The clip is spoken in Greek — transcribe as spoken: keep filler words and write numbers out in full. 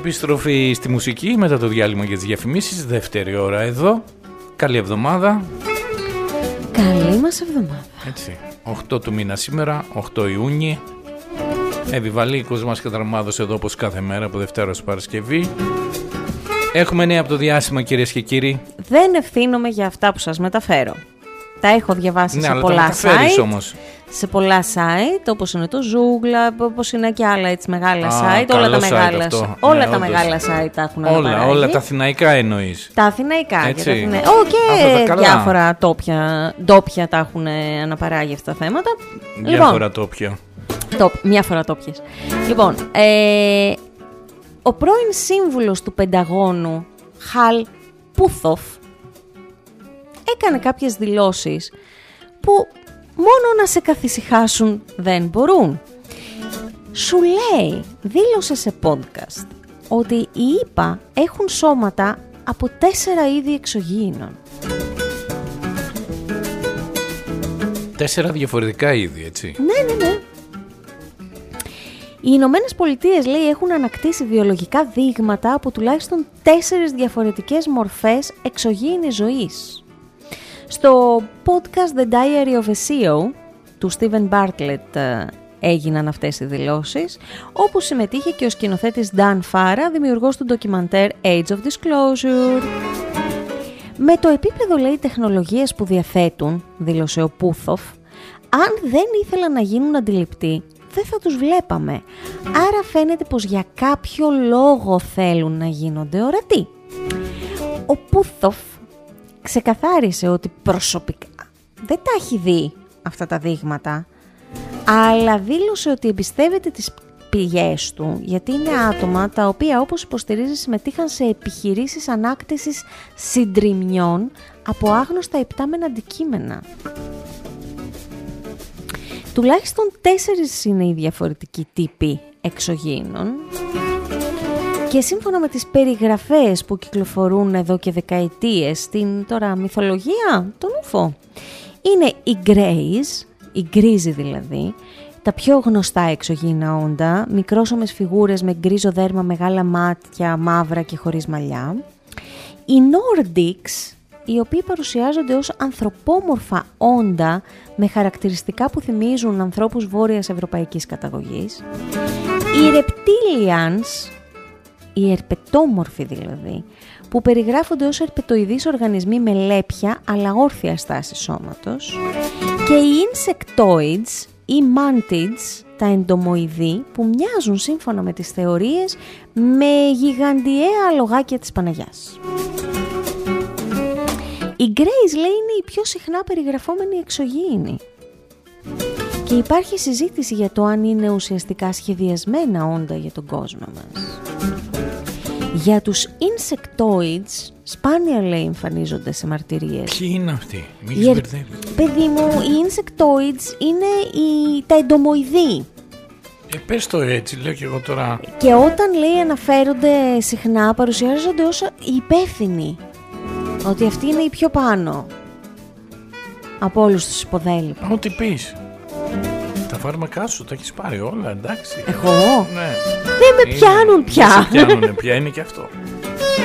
Επιστροφή στη μουσική μετά το διάλειμμα για τις διαφημίσεις. Δεύτερη ώρα εδώ. Καλή εβδομάδα. Καλή μας εβδομάδα. Έτσι. οκτώ του μήνα σήμερα, οκτώ Ιούνιου. Επιβαλήκος μας καταρμάδος εδώ όπως κάθε μέρα από Δευτέρα ως Παρασκευή. Έχουμε νέα από το διάστημα, κυρίες και κύριοι. Δεν ευθύνομαι για αυτά που σας μεταφέρω. Τα έχω διαβάσει ναι, σε αλλά πολλά τα site. Όμως. Σε πολλά site, όπως είναι το Zoogla, όπως είναι και άλλα έτσι μεγάλα Α, site. Όλα τα, site μεγάλα, αυτό. όλα ναι, τα όντως. μεγάλα site τα έχουν όλα, αναπαράγει. όλα τα αθηναϊκά εννοείς. Τα αθηναϊκά Έτσι. και τα αθηναϊκά. Ω, και Α, διάφορα τόπια, ντόπια τα έχουν αναπαράγει αυτά τα θέματα. Διάφορα λοιπόν, τόπια. Το, μια φορά τόπιες. Λοιπόν, ε, ο πρώην σύμβουλος του Πενταγώνου, Χαλ Πούθοφ, έκανε κάποιες δηλώσεις που μόνο να σε καθησυχάσουν δεν μπορούν. Σου λέει, δήλωσε σε podcast, ότι οι ΗΠΑ έχουν σώματα από τέσσερα είδη εξωγήινων. Τέσσερα διαφορετικά είδη, έτσι. Ναι, ναι, ναι. Οι Ηνωμένες Πολιτείες, λέει, έχουν ανακτήσει βιολογικά δείγματα από τουλάχιστον τέσσερις διαφορετικές μορφές εξωγήινης ζωής. Στο podcast The Diary of a σι ι ο του Steven Bartlett έγιναν αυτές οι δηλώσεις, όπου συμμετείχε και ο σκηνοθέτης Dan Farah, δημιουργός του ντοκιμαντέρ Age of Disclosure. Με το επίπεδο, λέει, τεχνολογίες που διαθέτουν, δήλωσε ο Πούθοφ, αν δεν ήθελαν να γίνουν αντιληπτοί, δεν θα τους βλέπαμε. Άρα φαίνεται πως για κάποιο λόγο θέλουν να γίνονται ορατοί. Ο Πούθοφ ξεκαθάρισε ότι προσωπικά δεν τα έχει δει αυτά τα δείγματα, αλλά δήλωσε ότι εμπιστεύεται τις πηγές του, γιατί είναι άτομα τα οποία, όπως υποστηρίζει, συμμετείχαν σε επιχειρήσεις ανάκτησης συντριμμιών από άγνωστα υπτάμενα αντικείμενα. Τουλάχιστον τέσσερις είναι οι διαφορετικοί τύποι εξωγήινων και σύμφωνα με τις περιγραφές που κυκλοφορούν εδώ και δεκαετίες στην τώρα μυθολογία, τον ούφο, είναι οι Greys, οι γκρίζοι δηλαδή, τα πιο γνωστά εξωγήινα όντα, μικρόσωμες φιγούρες με γκρίζο δέρμα, μεγάλα μάτια, μαύρα και χωρίς μαλλιά. Οι Nordics, οι οποίοι παρουσιάζονται ως ανθρωπόμορφα όντα με χαρακτηριστικά που θυμίζουν ανθρώπους βόρειας ευρωπαϊκής καταγωγής. Οι Reptilians, οι ερπετόμορφοι δηλαδή, που περιγράφονται ως ερπετοειδείς οργανισμοί με λέπια αλλά όρθια στάση σώματος. Και οι Insectoids ή Mantids, τα εντομοειδή, που μοιάζουν σύμφωνα με τις θεωρίες με γιγαντιαία αλογάκια της Παναγιάς. Οι Greys, λέει, είναι οι πιο συχνά περιγραφόμενοι εξωγήινοι. Και υπάρχει συζήτηση για το αν είναι ουσιαστικά σχεδιασμένα όντα για τον κόσμο μας. Για τους Insectoids, σπάνια, λέει, εμφανίζονται σε μαρτυρίες. Ποιοι είναι αυτοί, μην Οι, μπερδεύεις. παιδί μου, οι Insectoids είναι οι, τα εντομοειδή. Ε, πες το έτσι, λέω και εγώ τώρα. Και όταν, λέει, αναφέρονται συχνά, παρουσιάζονται ως οι υπεύθυνοι. Ότι αυτοί είναι οι πιο πάνω από όλους τους υποδέλυπους. Ό,τι πεις. Τα φάρμακά σου τα έχεις πάρει όλα, εντάξει. Εγώ? Ναι. Δεν με Είναι, πιάνουν πια. Δεν σε πιάνουνε πια, είναι και αυτό.